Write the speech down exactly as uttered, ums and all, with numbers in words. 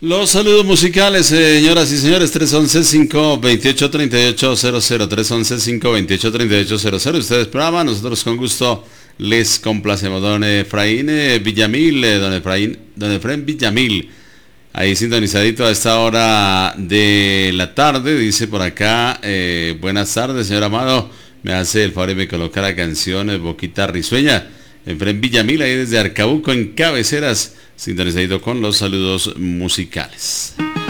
Los saludos musicales, señoras y señores, tres once, cinco veintiocho, treinta y ocho cero cero, tres once, cinco veintiocho, treinta y ocho cero cero. Ustedes programa, nosotros con gusto les complacemos. Don Efraín eh, Villamil, eh, don Efraín, don Efraín Villamil, ahí sintonizadito a esta hora de la tarde, dice por acá, eh, buenas tardes, señor Amado, me hace el favor y me coloca la canción eh, Boquita Risueña. Efraín Villamil, ahí desde Arcabuco, en Cabeceras, sintonizadito con los saludos musicales.